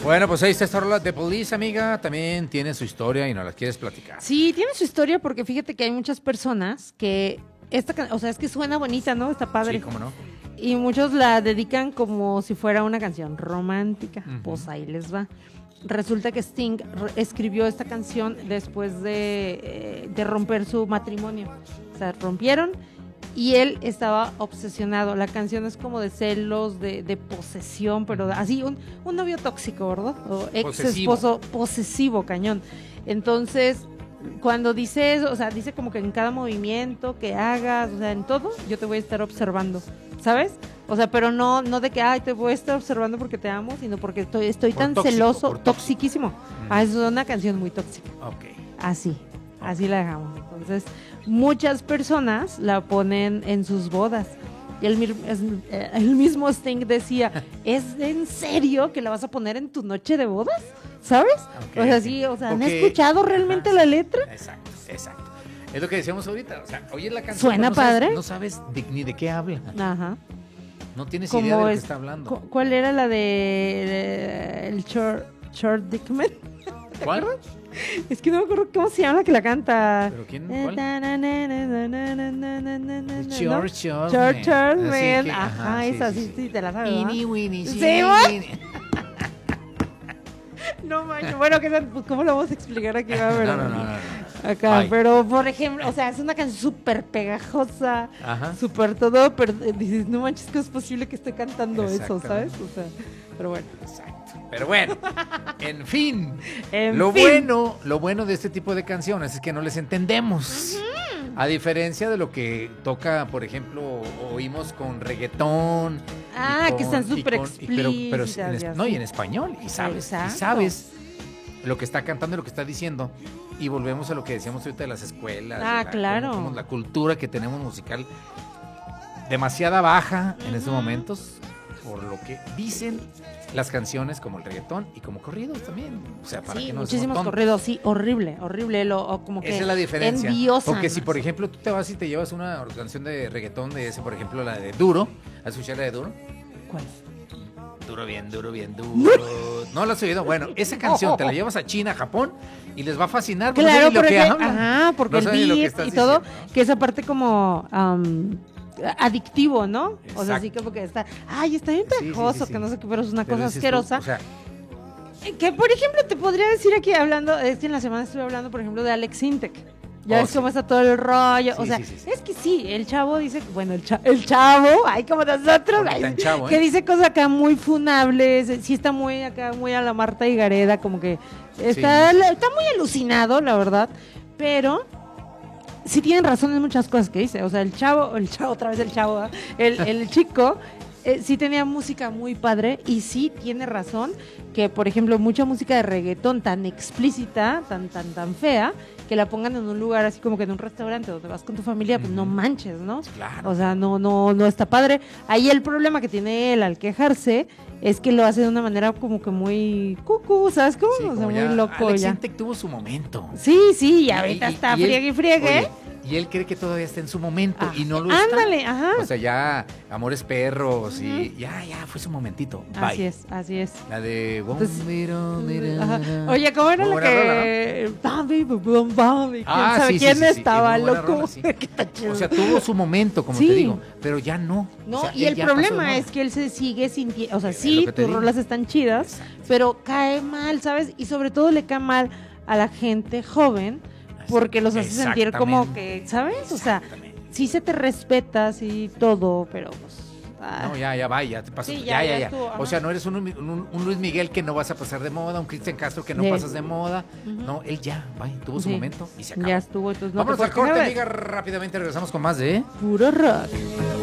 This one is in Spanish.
Bueno, pues ahí está esta rola de Police, amiga. También tiene su historia y nos la quieres platicar. Sí, tiene su historia porque fíjate que hay muchas personas que o sea, es que suena bonita, ¿no? Está padre. Sí, cómo no. Y muchos la dedican como si fuera una canción romántica. Pues ahí les va. Resulta que Sting escribió esta canción después de romper su matrimonio. O sea, rompieron y él estaba obsesionado. La canción es como de celos, de posesión, pero así, un novio tóxico, ¿verdad? O ex esposo posesivo, cañón. Entonces, cuando dice eso, o sea, dice como que en cada movimiento que hagas, o sea, en todo, yo te voy a estar observando, ¿sabes? O sea, pero no de que, ay, te voy a estar observando porque te amo, sino porque estoy tan tóxico, celoso, toxiquísimo. Es una canción muy tóxica. Ok. Así la dejamos. Entonces, muchas personas la ponen en sus bodas. Y el mismo Sting decía, ¿es en serio que la vas a poner en tu noche de bodas? ¿Sabes? Okay, o sea, sí, o sea, ¿han escuchado realmente la letra? Exacto. Es lo que decíamos ahorita, o sea, oyes la canción. ¿Suena padre? No sabes ni de qué habla. Ajá. No tienes idea de lo que está hablando. ¿Cuál era la de el Short Dickman? ¿Cuál? Es que no me acuerdo cómo se llama la que la canta. ¿Pero quién? ¿Cuál? Short Man. Ajá, esa sí te la sabes. Winnie. Sí, no manches, bueno, ¿cómo lo vamos a explicar aquí? No. Acá, Ay. pero por ejemplo, o sea, es una canción súper pegajosa, súper todo, pero dices, no manches, ¿cómo es posible que esté cantando eso, sabes? O sea, pero bueno. Exacto. Pero bueno, en fin. Lo fin. Lo bueno de este tipo de canciones es que no les entendemos. A diferencia de lo que toca, por ejemplo, oímos con reggaetón. Que están súper explícitas. Pero y en español. Y sabes lo que está cantando y lo que está diciendo. Y volvemos a lo que decíamos ahorita de las escuelas. Claro. Como la cultura que tenemos musical demasiada baja en estos momentos, por lo que dicen las canciones como el reggaetón y como corridos también. O sea, para que no muchísimos corridos, sí, horrible, o como que esa es la diferencia. Envidiosa. Porque si, por ejemplo, tú te vas y te llevas una canción de reggaetón de ese, por ejemplo, la de Duro, ¿has escuchado la de Duro? ¿Cuál? Duro, bien duro. ¿No la has oído? Bueno, esa canción te la llevas a China, a Japón y les va a fascinar. Claro, lo que hablan. Ajá, porque no el beat y todo, diciendo. que esa parte como adictivo, ¿no? Exacto. O sea, así como que está bien pegajoso, que no sé qué, pero es una cosa asquerosa. O sea, que, por ejemplo, te podría decir aquí hablando, en la semana estuve hablando, por ejemplo, de Alex Intec. Ya ves cómo está todo el rollo. O sea, es que sí, el chavo dice, bueno, el chavo, ay, como nosotros, chavo, que dice cosas acá muy funables, sí está muy acá, muy a la Marta Higareda, como que está muy alucinado, la verdad, pero sí tienen razón en muchas cosas que dice. O sea, el chavo, otra vez el chavo, el chico, sí tenía música muy padre y sí tiene razón que, por ejemplo, mucha música de reggaetón tan explícita, tan fea, que la pongan en un lugar así como que en un restaurante donde vas con tu familia, pues no manches, ¿no? Claro. O sea, no está padre. Ahí el problema que tiene él al quejarse es que lo hace de una manera como que muy cucú, ¿sabes cómo? Sí, o sea, muy ya, loco Alex ya. Intec tuvo su momento. Sí, y ahorita está friegue. Oye, y él cree que todavía está en su momento y no lo está. Ándale, ajá. O sea, ya Amores Perros y ya fue su momentito. Bye. Así es. La de Oye, ¿cómo era la que ¿quién sabe quién estaba, loco? O sea, tuvo su momento, como te digo, pero ya no. No, o sea, y el problema es que él se sigue sintiendo, o sea, sí, tus rolas están chidas, pero cae mal, ¿sabes? Y sobre todo le cae mal a la gente joven porque los hace sentir como que, ¿sabes? O sea, sí se te respeta, sí, todo, pero pues... No, ya va, ya te pasó. Sí, ya. estuvo, o sea, no eres un Luis Miguel que no vas a pasar de moda, un Cristian Castro que no pasas de moda. No, él ya, tuvo su momento y se acabó. Ya estuvo, entonces no. Vámonos al corte, amiga, rápidamente regresamos con más de Puro Rock.